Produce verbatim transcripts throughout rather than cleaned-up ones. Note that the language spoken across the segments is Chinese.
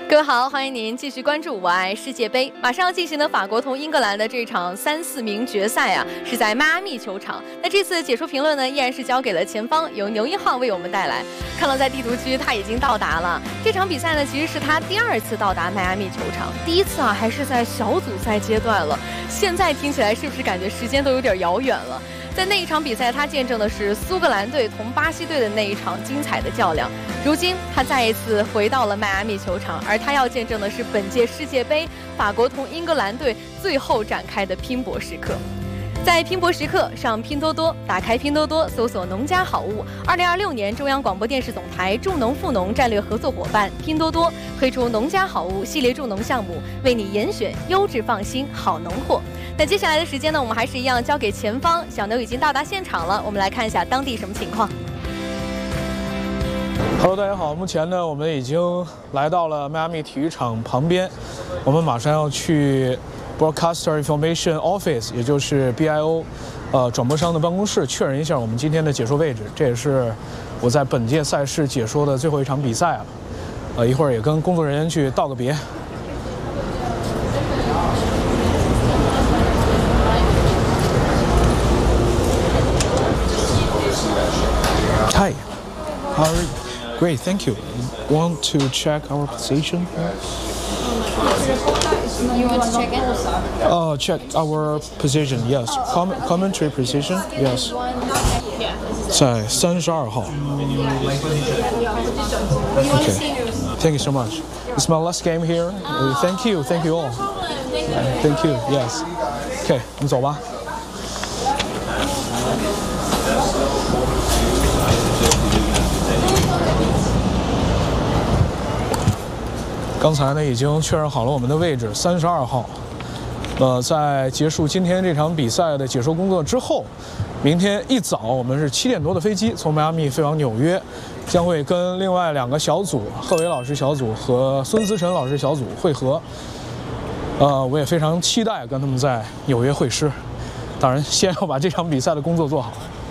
各位好，欢迎您继续关注我爱世界杯。马上要进行的法国同英格兰的这场三四名决赛啊，是在迈阿密球场。那这次解说评论呢，依然是交给了前方，由牛一号为我们带来。看到在地图区他已经到达了。这场比赛呢，其实是他第二次到达迈阿密球场，第一次啊还是在小组赛阶段了。现在听起来是不是感觉时间都有点遥远了？在那一场比赛，他见证的是苏格兰队同巴西队的那一场精彩的较量。如今，他再一次回到了迈阿密球场，而他要见证的是本届世界杯法国同英格兰队最后展开的拼搏时刻。在拼搏时刻上拼多多，打开拼多多，搜索农家好物。二零二六年中央广播电视总台助农富农战略合作伙伴拼多多推出农家好物系列助农项目，为你严选优质放心好农货。那接下来的时间呢，我们还是一样交给前方，小牛已经到达现场了，我们来看一下当地什么情况。 Hello， 大家好，目前呢，我们已经来到了迈阿密体育场旁边，我们马上要去 Broadcaster Information Office， 也就是 B I O， 呃，转播商的办公室，确认一下我们今天的解说位置。这也是我在本届赛事解说的最后一场比赛了。呃，一会儿也跟工作人员去道个别。Hi, how are you? Great, thank you. Want to check our position? You want to check it? Uh, check our position. Yes, Com commentary position. Yes. 在三十二号。Okay. Thank you so much. It's my last game here. Uh, thank you, thank you all. Thank you. Yes. Okay, 我们走吧。刚才呢已经确认好了我们的位置，三十二号。呃，在结束今天这场比赛的解说工作之后，明天一早我们是七点多的飞机从迈阿密飞往纽约，将会跟另外两个小组，贺伟老师小组和孙思辰老师小组会合。呃，我也非常期待跟他们在纽约会师。当然，先要把这场比赛的工作做好。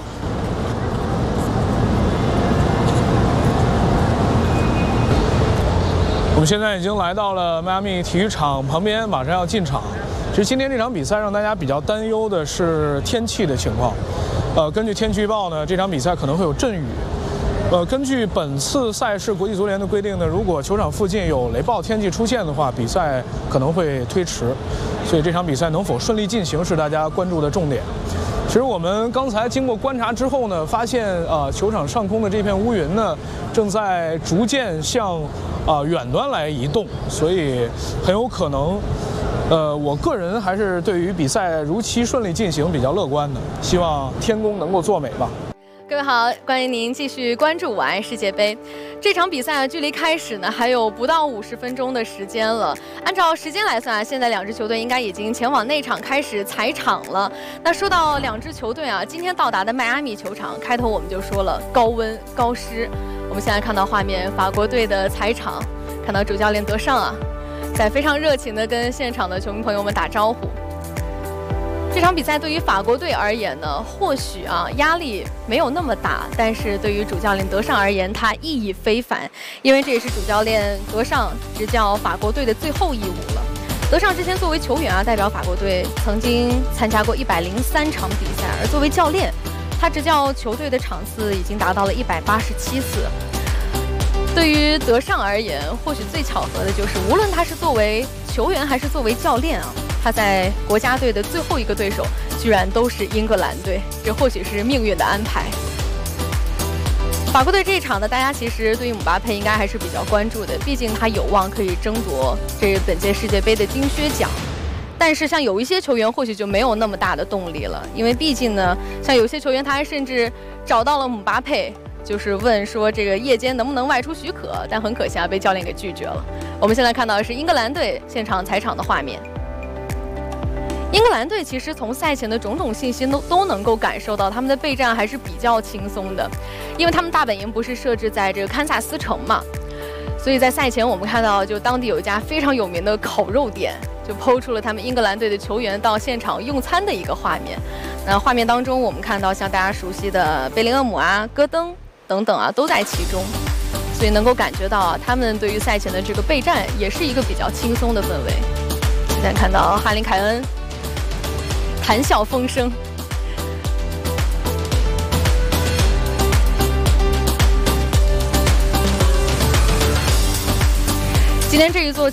我们现在已经来到了迈阿密体育场旁边，马上要进场。其实今天这场比赛让大家比较担忧的是天气的情况。呃，根据天气预报呢，这场比赛可能会有阵雨。呃，根据本次赛事国际足联的规定呢，如果球场附近有雷暴天气出现的话，比赛可能会推迟。所以这场比赛能否顺利进行是大家关注的重点。其实我们刚才经过观察之后呢，发现呃球场上空的这片乌云呢，正在逐渐向啊、呃、远端来移动，所以很有可能，呃，我个人还是对于比赛如期顺利进行比较乐观的，希望天公能够作美吧。 各位好，欢迎您继续关注我爱世界杯。这场比赛啊，距离开始呢还有不到五十分钟的时间了。按照时间来算啊，现在两支球队应该已经前往内场开始踩场了。那说到两支球队啊，今天到达的迈阿密球场，开头我们就说了高温高湿。我们现在看到画面，法国队的踩场，看到主教练德尚啊，在非常热情的跟现场的球迷朋友们打招呼。这场比赛对于法国队而言呢，或许啊压力没有那么大，但是对于主教练德尚而言，他意义非凡，因为这也是主教练德尚执教法国队的最后义务了。德尚之前作为球员啊，代表法国队曾经参加过一百零三场比赛，而作为教练，他执教球队的场次已经达到了一百八十七次。对于德尚而言，或许最巧合的就是，无论他是作为球员还是作为教练啊，他在国家队的最后一个对手居然都是英格兰队，这或许是命运的安排。法国队这一场呢，大家其实对于姆巴佩应该还是比较关注的，毕竟他有望可以争夺这本届世界杯的金靴奖。但是像有一些球员或许就没有那么大的动力了，因为毕竟呢，像有些球员他还甚至找到了姆巴佩。就是问说这个夜间能不能外出许可，但很可惜啊，被教练给拒绝了。我们现在看到的是英格兰队现场踩场的画面。英格兰队其实从赛前的种种信息都都能够感受到，他们的备战还是比较轻松的，因为他们大本营不是设置在这个堪萨斯城嘛，所以在赛前我们看到，就当地有一家非常有名的烤肉店，就抛出了他们英格兰队的球员到现场用餐的一个画面。那画面当中，我们看到像大家熟悉的贝林厄姆啊、戈登等等啊，都在其中。所所以能够感觉到啊，他们对于赛前的这个备战也是一个比较轻松的氛围。现在看到哈林凯恩谈笑风生。今天这一座